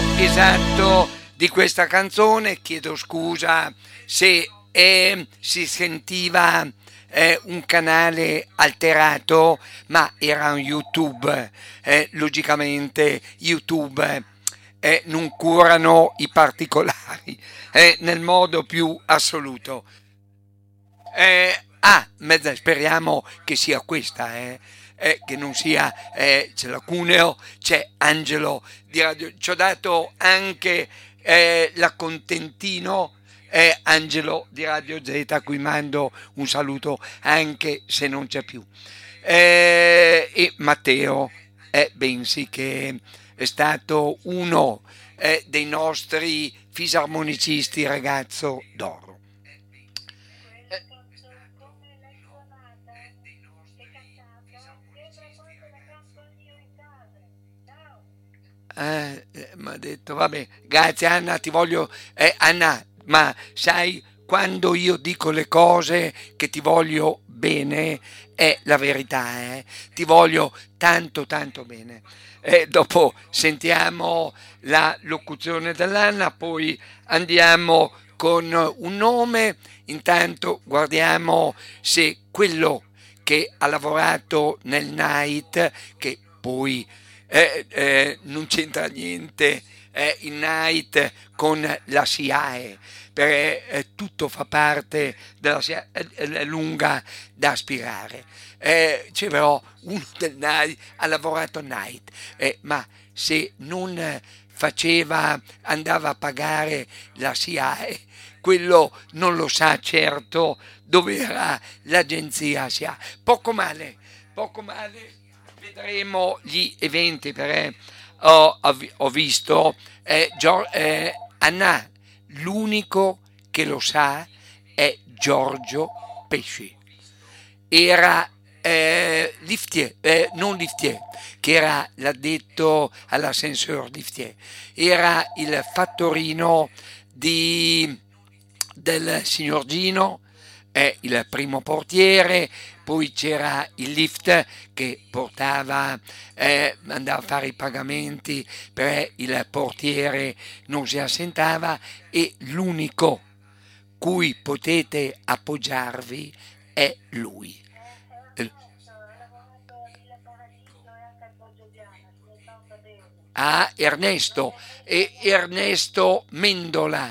esatto di questa canzone. Chiedo scusa se si sentiva un canale alterato, ma era un YouTube. Logicamente YouTube non curano i particolari nel modo più assoluto. Speriamo che sia questa, che non sia, c'è la Cuneo, c'è Angelo di Radio, ci ho dato anche l'accontentino, Angelo di Radio Z, a cui mando un saluto anche se non c'è più, e Matteo Bensi, che è stato uno dei nostri fisarmonicisti, ragazzo d'oro. Mi ha detto, vabbè, grazie Anna, ti voglio, Anna, ma sai, quando io dico le cose che ti voglio bene, è la verità, ti voglio tanto tanto bene. Dopo sentiamo la locuzione dell'Anna, poi andiamo con un nome, intanto guardiamo se quello che ha lavorato nel night, che poi non c'entra niente il night con la SIAE, perché tutto fa parte della SIAE, è lunga da aspirare. C'è però uno del night, ha lavorato night, ma se non andava a pagare la SIAE, quello non lo sa certo dove era l'agenzia SIAE. Poco male, poco male. Vedremo gli eventi, perché ho visto Anna, l'unico che lo sa è Giorgio Pesci. Era liftier, non liftier, che era l'addetto all'ascenseur liftier, era il fattorino del signor Gino, il primo portiere. Poi c'era il lift che andava a fare i pagamenti perché il portiere non si assentava, e l'unico cui potete appoggiarvi è lui. Ernesto Mendola.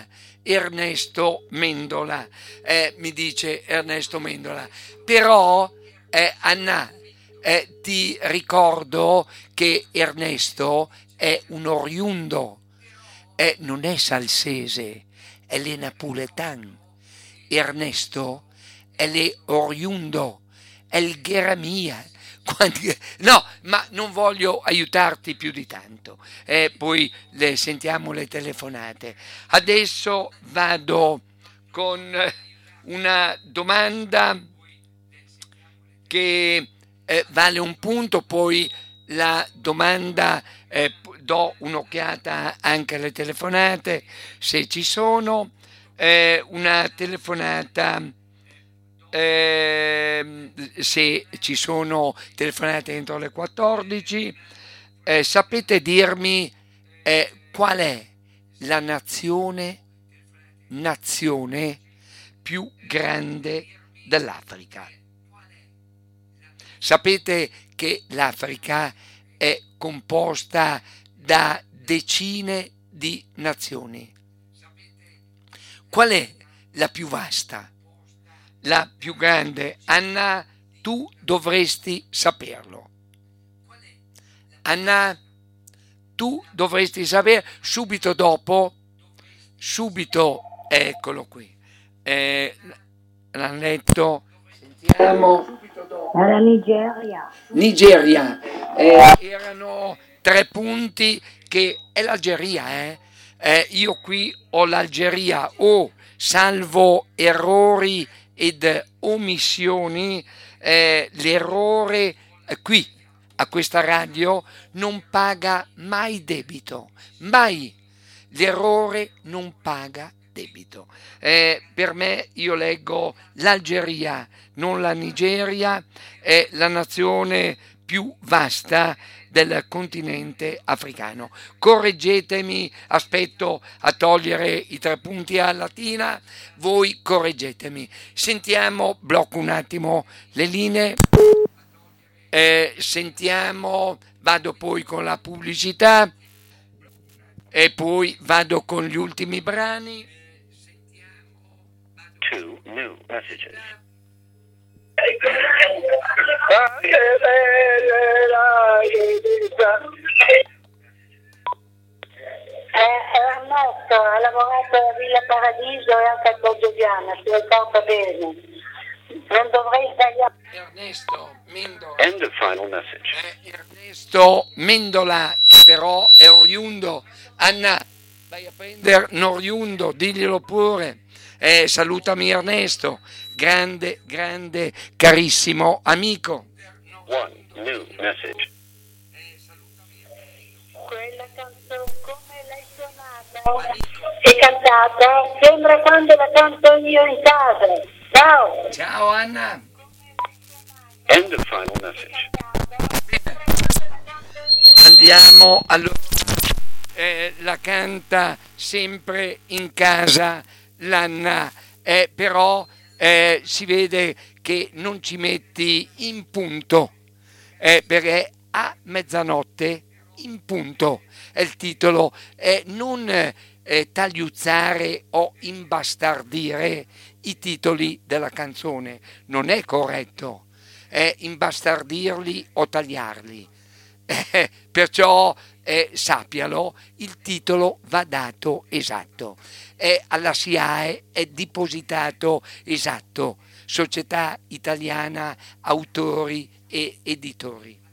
Mi dice Ernesto Mendola. Però Anna, ti ricordo che Ernesto è un oriundo, non è salsese, è le napoletan. Ernesto è le oriundo, è il gheramia. No, ma non voglio aiutarti più di tanto, poi sentiamo le telefonate. Adesso vado con una domanda che vale un punto, poi la domanda, do un'occhiata anche alle telefonate se ci sono. Una telefonata, se ci sono telefonate entro le 14, sapete dirmi qual è la nazione più grande dell'Africa? Sapete che l'Africa è composta da decine di nazioni. Qual è la più vasta? La più grande? Anna, tu dovresti saperlo. Anna, tu dovresti sapere subito dopo, eccolo qui. L'hanno letto, sentiamo. Era Nigeria. Erano 3 punti, che è l'Algeria, io qui ho l'Algeria, salvo errori ed omissioni, l'errore qui a questa radio non paga mai debito, mai. L'errore non paga debito. Per me, io leggo l'Algeria, non la Nigeria, è la nazione più vasta del continente africano. Correggetemi, aspetto a togliere i 3 punti a latina, voi correggetemi. Sentiamo, blocco un attimo le linee, sentiamo, vado poi con la pubblicità e poi vado con gli ultimi brani. 2 new messages. Ernesto ha lavorato a Villa Paradiso e anche a Poggioviana, si ricorda bene. Non dovrei sbagliare. Ernesto Mendola. End of final message. Ernesto Mendola, che però è oriundo. Anna, vai a prendere un oriundo, diglielo pure. Salutami Ernesto, grande, grande, carissimo amico. 1 new message. Quella canzone come l'hai suonata e cantata sembra quando la canto io in casa. Ciao! Ciao Anna. End of final message. Andiamo allora. La canta sempre in casa l'Anna, però si vede che non ci metti in punto, perché a mezzanotte in punto è il titolo, non tagliuzzare o imbastardire i titoli della canzone, non è corretto, è imbastardirli o tagliarli. Perciò sappialo, il titolo va dato esatto, alla SIAE è depositato esatto, Società Italiana Autori e Editori.